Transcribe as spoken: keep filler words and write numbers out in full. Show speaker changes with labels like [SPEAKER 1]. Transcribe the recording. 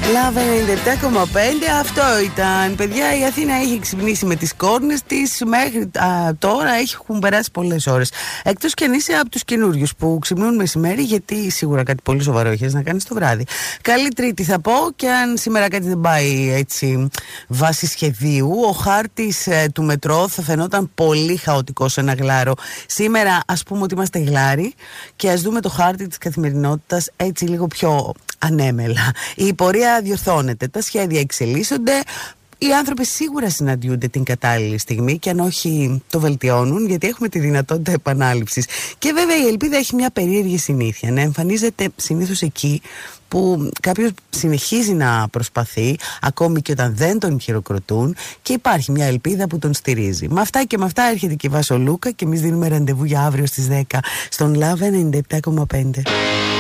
[SPEAKER 1] Λαβ ενενήντα επτά κόμμα πέντε, αυτό ήταν. Παιδιά, η Αθήνα έχει ξυπνήσει με τις κόρνες της. Μέχρι α, τώρα έχουν περάσει πολλές ώρες. Εκτός κι αν είσαι από τους καινούριους που ξυπνούν μεσημέρι, γιατί σίγουρα κάτι πολύ σοβαρό έχεις να κάνεις το βράδυ. Καλή Τρίτη θα πω, και αν σήμερα κάτι δεν πάει έτσι βάσει σχεδίου, ο χάρτης ε, του μετρό θα φαινόταν πολύ χαοτικό σε ένα γλάρο. Σήμερα ας πούμε ότι είμαστε γλάροι και ας δούμε το χάρτη της καθημερινότητας έτσι λίγο πιο ανέμελα. Η πορεία διορθώνεται, τα σχέδια εξελίσσονται. Οι άνθρωποι σίγουρα συναντιούνται την κατάλληλη στιγμή και αν όχι το βελτιώνουν, γιατί έχουμε τη δυνατότητα επανάληψης. Και βέβαια η ελπίδα έχει μια περίεργη συνήθεια, να εμφανίζεται συνήθως εκεί που κάποιος συνεχίζει να προσπαθεί, ακόμη και όταν δεν τον χειροκροτούν, και υπάρχει μια ελπίδα που τον στηρίζει. Με αυτά και με αυτά έρχεται και η Βάσο Λούκα και εμείς δίνουμε ραντεβού για αύριο στις δέκα στον Λαβ ενενήντα επτά κόμμα πέντε.